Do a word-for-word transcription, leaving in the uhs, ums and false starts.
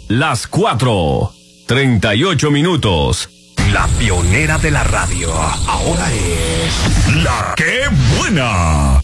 las cuatro, treinta y ocho minutos. La pionera de la radio, ahora es... ¡La Qué Buena!